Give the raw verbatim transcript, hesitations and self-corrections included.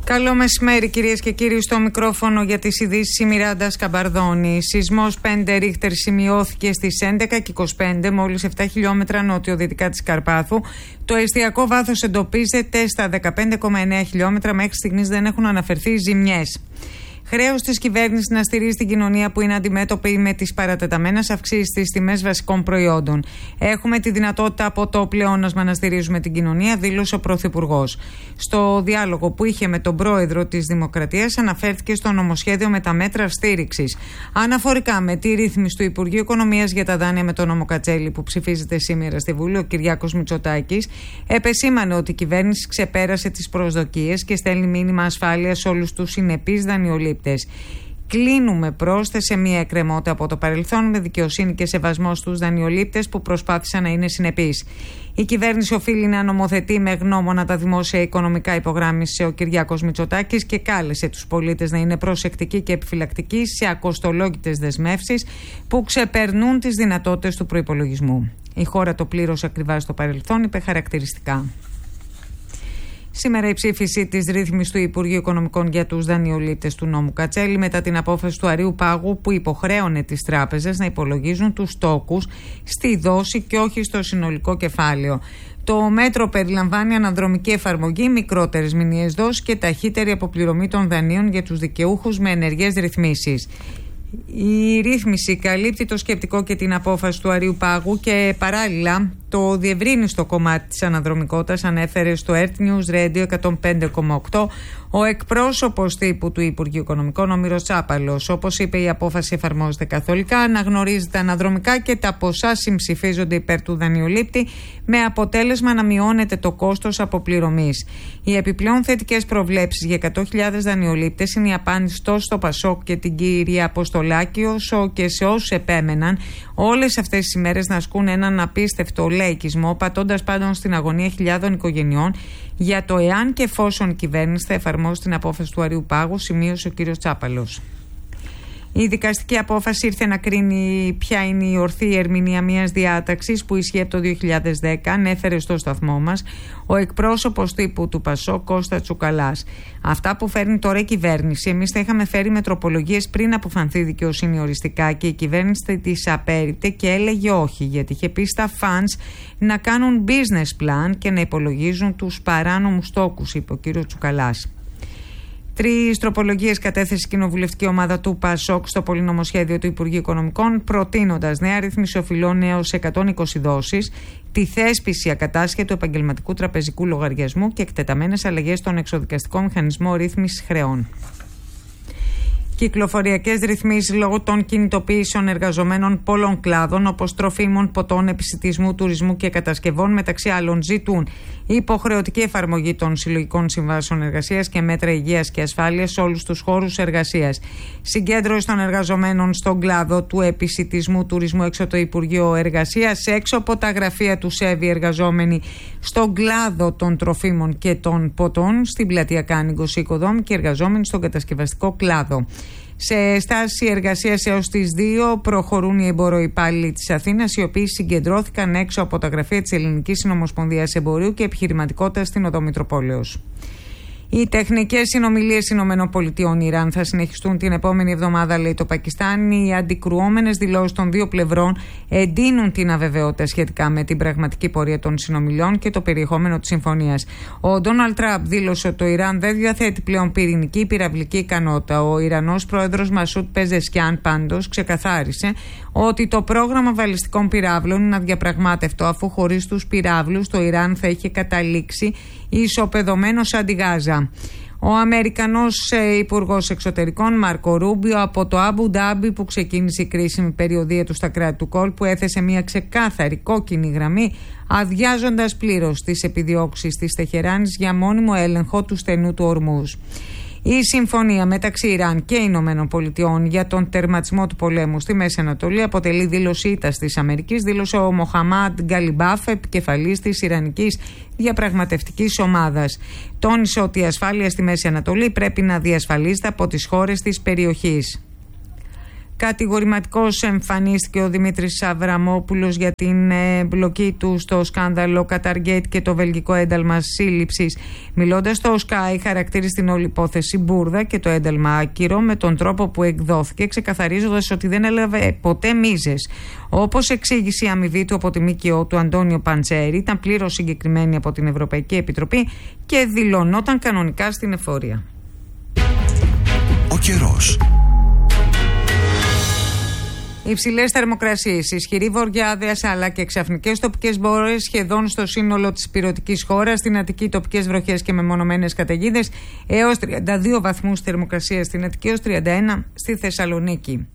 Καλό μεσημέρι, κυρίες και κύριοι. Στο μικρόφωνο για τις ειδήσεις η Μιράντα Σκαμπαρδόνη. Σεισμός πέντε ρίχτερ σημειώθηκε στις έντεκα και είκοσι πέντε, μόλις επτά χιλιόμετρα νότιο-δυτικά της Καρπάθου. Το εστιακό βάθος εντοπίζεται στα δεκαπέντε κόμμα εννέα χιλιόμετρα. Μέχρι στιγμής δεν έχουν αναφερθεί ζημιές. Χρέος της κυβέρνησης να στηρίζει την κοινωνία που είναι αντιμέτωπη με τις παρατεταμένες αυξήσεις στις τιμές βασικών προϊόντων. Έχουμε τη δυνατότητα από το πλεόνασμα να στηρίζουμε την κοινωνία, δήλωσε ο Πρωθυπουργός. Στο διάλογο που είχε με τον Πρόεδρο της Δημοκρατίας, αναφέρθηκε στο νομοσχέδιο με τα μέτρα στήριξης. Αναφορικά με τη ρύθμιση του Υπουργείου Οικονομίας για τα δάνεια με τον νόμο Κατσέλη που ψηφίζεται σήμερα στη Βουλή, ο Κυριάκος Μητσοτάκης επεσήμανε ότι η κυβέρνηση ξεπέρασε τις προσδοκίες και στέλνει μήνυμα ασφάλειας σε όλους τους συνεπείς δανειολήπτες. Κλείνουμε πρόσθεσε μια εκκρεμότητα από το παρελθόν με δικαιοσύνη και σεβασμό στους δανειολήπτες που προσπάθησαν να είναι συνεπείς. Η κυβέρνηση οφείλει να νομοθετεί με γνώμονα τα δημόσια οικονομικά, υπογράμμισε ο Κυριάκος Μητσοτάκης και κάλεσε τους πολίτες να είναι προσεκτικοί και επιφυλακτικοί σε ακοστολόγητες δεσμεύσεις που ξεπερνούν τις δυνατότητες του προϋπολογισμού. Η χώρα το πλήρωσε ακριβά στο παρελθόν, είπε χαρακτηριστικά. Σήμερα η ψήφιση της ρύθμισης του Υπουργείου Οικονομικών για τους δανειολήπτες του νόμου Κατσέλη μετά την απόφαση του Αρείου Πάγου που υποχρέωνε τις τράπεζες να υπολογίζουν τους τόκους στη δόση και όχι στο συνολικό κεφάλαιο. Το μέτρο περιλαμβάνει αναδρομική εφαρμογή, μικρότερες μηνιαίες δόσεις και ταχύτερη αποπληρωμή των δανείων για τους δικαιούχους με ενεργές ρυθμίσεις. Η ρύθμιση καλύπτει το σκεπτικό και την απόφαση του Αρείου Πάγου και παράλληλα το διευρύνει στο κομμάτι της αναδρομικότητας, ανέφερε στο Earth News Radio εκατόν πέντε κόμμα οκτώ ο εκπρόσωπος τύπου του Υπουργείου Οικονομικών, ο Μύρος Τσάπαλος. Όπως είπε, η απόφαση εφαρμόζεται καθολικά, αναγνωρίζεται αναδρομικά και τα ποσά συμψηφίζονται υπέρ του δανειολήπτη με αποτέλεσμα να μειώνεται το κόστος αποπληρωμής. Οι επιπλέον θετικές προβλέψεις για εκατό χιλιάδες δανειολήπτες είναι η απάντηση τόσο στο Πασόκ και την κυρία Αποστολάκη όσο και σε όσους επέμεναν όλες αυτές τις ημέρες να ασκούν έναν απίστευτο λαϊκισμό, πατώντας πάντων στην αγωνία χιλιάδων οικογενειών για το εάν και εφόσον η κυβέρνηση θα εφαρμόσει την απόφαση του Αρείου Πάγου, σημείωσε ο κ. Τσάπαλος. Η δικαστική απόφαση ήρθε να κρίνει ποια είναι η ορθή ερμηνεία μιας διάταξης που ισχύει από το δύο χιλιάδες δέκα, ανέφερε στο σταθμό μας ο εκπρόσωπος τύπου του Πασό, Κώστα Τσουκαλάς. Αυτά που φέρνει τώρα η κυβέρνηση, εμείς τα είχαμε φέρει με τροπολογίες πριν αποφανθεί η δικαιοσύνη οριστικά και η κυβέρνηση τις απέρριπτε και έλεγε όχι, γιατί είχε πει στα funds να κάνουν business plan και να υπολογίζουν τους παράνομους τόκους, είπε ο κ. Τσουκαλάς. Τρεις τροπολογίες κατέθεσε η κοινοβουλευτική ομάδα του ΠΑΣΟΚ στο πολυνομοσχέδιο του Υπουργείου Οικονομικών, προτείνοντας νέα ρύθμιση οφειλών έως εκατόν είκοσι δόσεις, τη θέσπιση ακατάσχετου επαγγελματικού τραπεζικού λογαριασμού και εκτεταμένες αλλαγές στον εξοδικαστικό μηχανισμό ρύθμισης χρεών. Κυκλοφοριακές ρυθμίσεις λόγω των κινητοποιήσεων εργαζομένων πολλών κλάδων όπως τροφίμων, ποτών, επισιτισμού, τουρισμού και κατασκευών μεταξύ άλλων ζητούν υποχρεωτική εφαρμογή των συλλογικών συμβάσεων εργασίας και μέτρα υγείας και ασφάλειας σε όλους τους χώρους εργασίας. Συγκέντρωση των εργαζομένων στον κλάδο του επισιτισμού, τουρισμού έξω από το Υπουργείο Εργασίας, έξω από τα γραφεία του ΣΕΒΗ εργαζόμενοι στον κλάδο των τροφίμων και των ποτών, στην πλατεία Κάνικος οικοδόμη και εργαζόμενοι στον κατασκευαστικό κλάδο. Σε στάση εργασίας έως τις δύο προχωρούν οι εμποροϊπάλληλοι της Αθήνας, οι οποίοι συγκεντρώθηκαν έξω από τα γραφεία της Ελληνικής Συνομοσπονδίας Εμπορίου και Επιχειρηματικότητας στην Οδό Μητροπόλεως. Οι τεχνικές συνομιλίες ΗΠΑ-Ιράν θα συνεχιστούν την επόμενη εβδομάδα, λέει το Πακιστάν. Οι αντικρουόμενες δηλώσεις των δύο πλευρών εντείνουν την αβεβαιότητα σχετικά με την πραγματική πορεία των συνομιλιών και το περιεχόμενο της συμφωνίας. Ο Ντόναλντ Τραμπ δήλωσε ότι το Ιράν δεν διαθέτει πλέον πυρηνική ή πυραυλική ικανότητα. Ο Ιρανός πρόεδρος Μασούτ Πεζεσκιάν πάντως ξεκαθάρισε ότι το πρόγραμμα βαλιστικών πυράβλων είναι αδιαπραγμάτευτο, αφού χωρίς τους πυράβλους το Ιράν θα είχε καταλήξει ισοπεδωμένο σαν τη Γάζα. Ο Αμερικανός Υπουργός Εξωτερικών Μάρκο Ρούμπιο από το Αμπου Ντάμπι, που ξεκίνησε η κρίσιμη περιοδία του στα κράτη του κόλπου, έθεσε μια ξεκάθαρη κόκκινη γραμμή, αδειάζοντας πλήρως τις επιδιώξεις της Τεχεράνης για μόνιμο έλεγχο του στενού του Ορμούζ. Η συμφωνία μεταξύ Ιράν και Ηνωμένων Πολιτειών για τον τερματισμό του πολέμου στη Μέση Ανατολή αποτελεί δήλωση ήττας της Αμερικής, δήλωσε ο Μοχαμάντ Γκαλιμπάφ, επικεφαλής της Ιρανικής Διαπραγματευτικής Ομάδας. Τόνισε ότι η ασφάλεια στη Μέση Ανατολή πρέπει να διασφαλίζεται από τις χώρες της περιοχής. Κατηγορηματικός εμφανίστηκε ο Δημήτρης Αβραμόπουλος για την εμπλοκή του στο σκάνδαλο Qatargate και το βελγικό ένταλμα σύλληψης. Μιλώντας στο Sky, χαρακτήρισε την όλη υπόθεση μπουρδα και το ένταλμα άκυρο με τον τρόπο που εκδόθηκε, ξεκαθαρίζοντας ότι δεν έλαβε ποτέ μίζες. Όπως εξήγησε η αμοιβή του από τη ΜΚΟ του Αντώνιο Παντσέρη, ήταν πλήρως συγκεκριμένη από την Ευρωπαϊκή Επιτροπή και δηλωνόταν κανονικά στην εφορία. Ο καιρός. Υψηλές θερμοκρασίες, ισχυρή βορειάδεας αλλά και ξαφνικές τοπικές μπόρες σχεδόν στο σύνολο της ηπειρωτικής χώρας. Στην Αττική τοπικές βροχές και μεμονωμένες καταιγίδες έως τριάντα δύο βαθμούς θερμοκρασία στην Αττική, έως τριάντα ένα στη Θεσσαλονίκη.